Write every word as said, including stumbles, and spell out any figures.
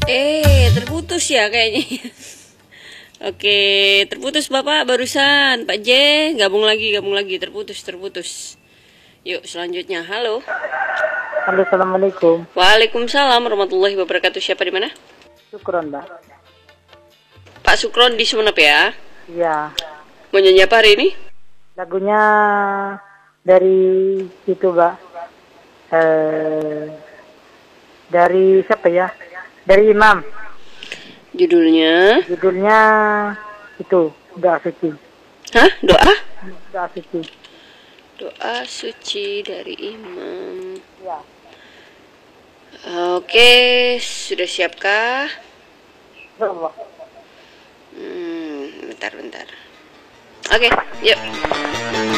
Eh, terputus ya kayaknya. Oke, terputus Bapak barusan. Pak J, gabung lagi, gabung lagi. Terputus, terputus. Yuk, selanjutnya. Halo. Halo, assalamualaikum. Waalaikumsalam warahmatullahi wabarakatuh. Siapa di mana? Syukron, Mbak. Pak Sukron di Sumenep ya? Iya. Mau nyanyi apa hari ini? Lagunya dari itu, Mbak. Eh, dari siapa ya? Dari Imam. Judulnya? Judulnya itu, Doa Suci. Hah? Doa? Doa Suci. Doa suci dari Imam. Ya. Oke, sudah siapkah? Allah. Hmm, bentar, bentar. Oke, yuk.